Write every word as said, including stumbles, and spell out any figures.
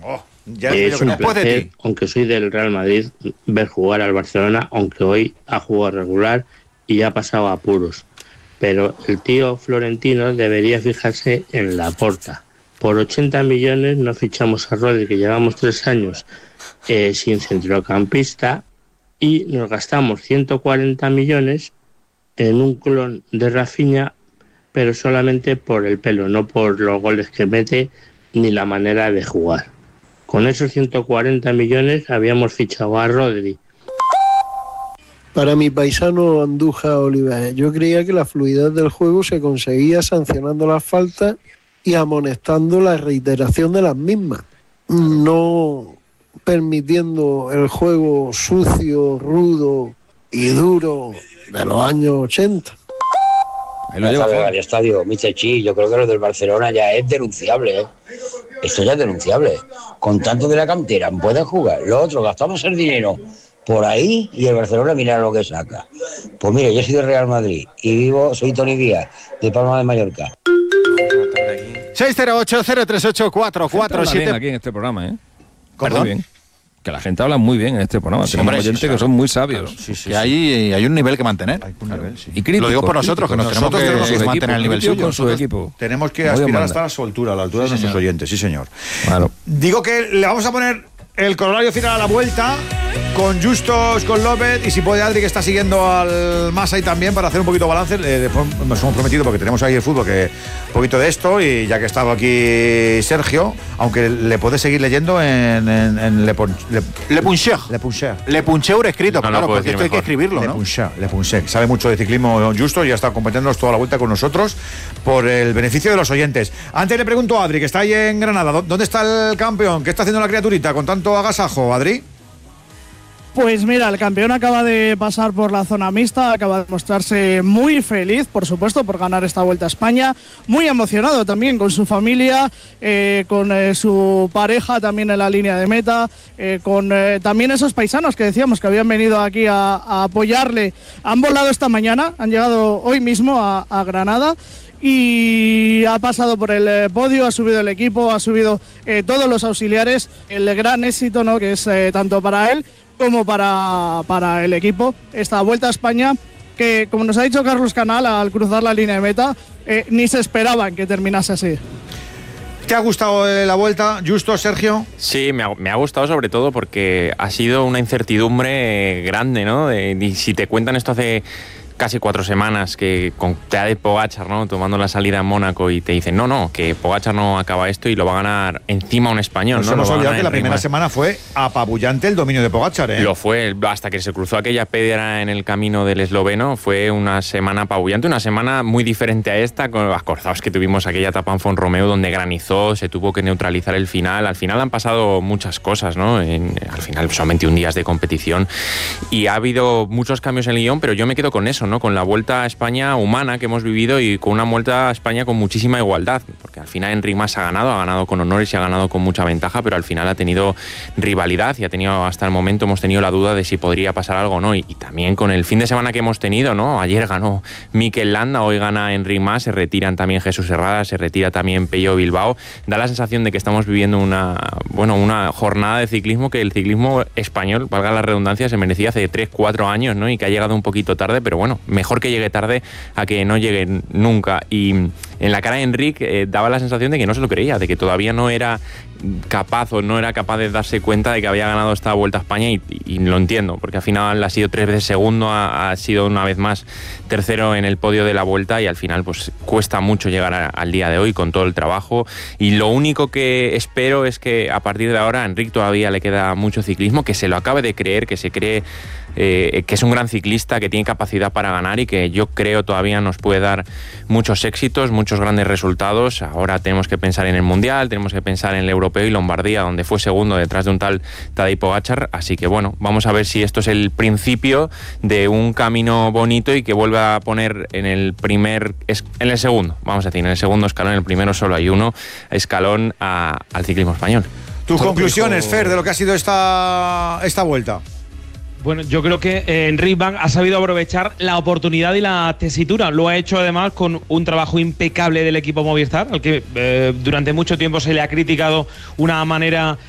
Oh, ya es un placer, aunque soy del Real Madrid, ver jugar al Barcelona, aunque hoy ha jugado regular y ha pasado apuros. Pero el tío Florentino debería fijarse en Laporta. Por ochenta millones no fichamos a Rodri, que llevamos tres años eh, sin centrocampista, y nos gastamos ciento cuarenta millones en un clon de Rafinha, pero solamente por el pelo, no por los goles que mete ni la manera de jugar. Con esos ciento cuarenta millones habíamos fichado a Rodri. Para mi paisano Andújar Olivares, yo creía que la fluidez del juego se conseguía sancionando las faltas y amonestando la reiteración de las mismas, no permitiendo el juego sucio, rudo y duro de los años ochenta. Al estadio, mister Chi, yo creo que lo del Barcelona ya es denunciable, ¿eh? Esto ya es denunciable. Con tanto de la cantera pueden jugar, los otros gastamos el dinero por ahí y el Barcelona mira lo que saca. Pues mire, yo soy de Real Madrid y vivo, soy Tony Díaz, de Palma de Mallorca. seis cero ocho, cero tres ocho, cuatro cuatro siete. Aquí en este programa, ¿eh? ¿Perdón? Bien. Que la gente habla muy bien en este programa. Sí, Tenemos hombre, oyentes sí, claro. que son muy sabios. Claro, sí, sí, que sí. hay, hay un nivel que mantener. Hay un nivel, sí. Y crítico, Lo digo por nosotros, que nos Nosotros tenemos que, tenemos que que mantener el nivel crítico suyo. con su equipo. Tenemos que Como Dios aspirar manda. hasta a su altura, a la altura Sí, de nuestros señor. oyentes, sí señor. Claro. Digo que le vamos a poner el corolario final a la vuelta con Justos, con López y si puede Adri, que está siguiendo al Masai también para hacer un poquito de balance. Eh, después nos hemos prometido, porque tenemos ahí el fútbol, que un poquito de esto, y ya que ha estado aquí Sergio, aunque le puede seguir leyendo en, en, en Le, Pon, Le, Le Puncher. Le Puncher. Le Puncher escrito, No, no claro, puedo porque decir esto hay que mejor. escribirlo, Le ¿no? Puncher, Le Puncher. Sabe mucho de ciclismo Justo y ha estado acompañándonos toda la vuelta con nosotros por el beneficio de los oyentes. Antes le pregunto a Adri, que está ahí en Granada, ¿dónde está el campeón? ¿Qué está haciendo la criaturita con tanto agasajo, Adri? Pues mira, el campeón acaba de pasar por la zona mixta, acaba de mostrarse muy feliz, por supuesto, por ganar esta Vuelta a España, muy emocionado también con su familia, eh, con eh, su pareja también en la línea de meta, eh, con eh, también esos paisanos que decíamos que habían venido aquí a, a apoyarle. Han volado esta mañana, han llegado hoy mismo a, a Granada. Y ha pasado por el eh, podio, ha subido el equipo, ha subido eh, todos los auxiliares, el gran éxito, ¿no?, que es eh, tanto para él como para, para el equipo, esta Vuelta a España, que como nos ha dicho Carlos Canal al cruzar la línea de meta, eh, ni se esperaban que terminase así. ¿Te ha gustado eh, la vuelta, Justo, Sergio? Sí, me ha, me ha gustado sobre todo porque ha sido una incertidumbre grande, ¿no? De, de, si te cuentan esto hace casi cuatro semanas que con Tadej Pogačar, ¿no?, tomando la salida en Mónaco y te dicen no, no, que Pogačar no acaba esto y lo va a ganar encima un español. Nos ¿no? hemos Lo va a olvidado ganar que la en primera Rimás. semana fue apabullante el dominio de Pogačar, ¿eh? Lo fue, hasta que se cruzó aquella piedra en el camino del esloveno, fue una semana apabullante, una semana muy diferente a esta, con los acordados que tuvimos aquella etapa en Font-Romeu donde granizó, se tuvo que neutralizar el final. Al final han pasado muchas cosas, ¿no? En, al final son veintiún días de competición y ha habido muchos cambios en el guión, pero yo me quedo con eso, ¿no? Con la Vuelta a España humana que hemos vivido y con una Vuelta a España con muchísima igualdad, porque al final Enric Mas ha ganado, ha ganado con honores y ha ganado con mucha ventaja, pero al final ha tenido rivalidad y ha tenido, hasta el momento hemos tenido la duda de si podría pasar algo o no, y, y también con el fin de semana que hemos tenido, ¿no? Ayer ganó Mikel Landa, hoy gana Enric Mas, se retiran también Jesús Herrada, se retira también Pello Bilbao. Da la sensación de que estamos viviendo una, bueno, una jornada de ciclismo que el ciclismo español, valga la redundancia, se merecía hace tres, cuatro años, ¿no? Y que ha llegado un poquito tarde, pero bueno, mejor que llegue tarde a que no llegue nunca. Y en la cara de Enric eh, daba la sensación de que no se lo creía, de que todavía no era capaz o no era capaz de darse cuenta de que había ganado esta Vuelta a España, y, y lo entiendo, porque al final ha sido tres veces segundo, ha, ha sido una vez más tercero en el podio de la Vuelta y al final pues cuesta mucho llegar a, al día de hoy con todo el trabajo, y lo único que espero es que a partir de ahora a Enric todavía le queda mucho ciclismo, que se lo acabe de creer, que se cree eh, que es un gran ciclista, que tiene capacidad para ganar y que yo creo todavía nos puede dar muchos éxitos, muchos grandes resultados. Ahora tenemos que pensar en el Mundial, tenemos que pensar en el Europeo y Lombardía, donde fue segundo detrás de un tal Tadej Pogačar, así que bueno, vamos a ver si esto es el principio de un camino bonito y que vuelva a poner en el primer, en el segundo, vamos a decir, en el segundo escalón, en el primero solo hay uno, escalón a, al ciclismo español. Tus conclusiones, Fer, de lo que ha sido esta, esta Vuelta. Bueno, yo creo que eh, Enric Mas ha sabido aprovechar la oportunidad y la tesitura. Lo ha hecho además con un trabajo impecable del equipo Movistar, al que eh, durante mucho tiempo se le ha criticado una manera